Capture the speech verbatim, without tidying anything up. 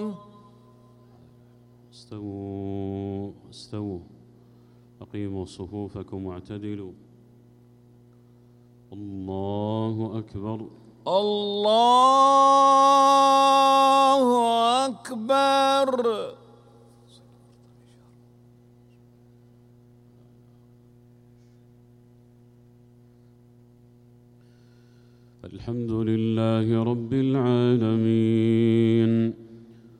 استووا استووا أقيموا صفوفكم واعتدلوا. الله أكبر. الله أكبر. الحمد لله رب العالمين